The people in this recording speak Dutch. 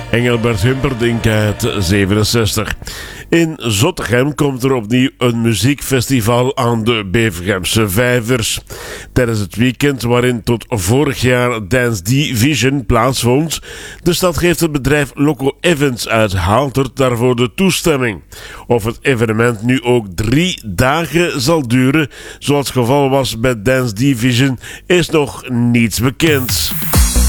Engelbert Humperdinck uit 67. In Zottegem komt er opnieuw een muziekfestival aan de Bevergemse Vijvers. Tijdens het weekend waarin tot vorig jaar Dance Division plaatsvond. De stad geeft het bedrijf Loco Events uit Haaltert daarvoor de toestemming. Of het evenement nu ook 3 dagen zal duren, zoals het geval was bij Dance Division, is nog niets bekend.